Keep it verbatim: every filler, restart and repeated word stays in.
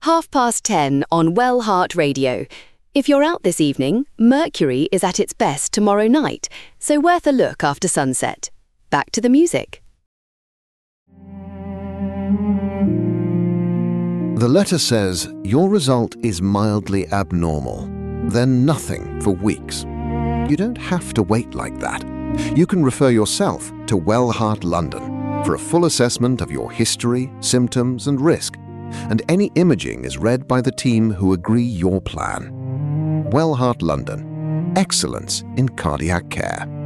Half past ten on Well Heart Radio. If you're out this evening, Mercury is at its best tomorrow night, so worth a look after sunset. Back to the music. The letter says your result is mildly abnormal, then nothing for weeks. You don't have to wait like that. You can refer yourself to Well Heart London for a full assessment of your history, symptoms and risk, and any imaging is read by the team who agree your plan. Well Heart London. Excellence in cardiac care.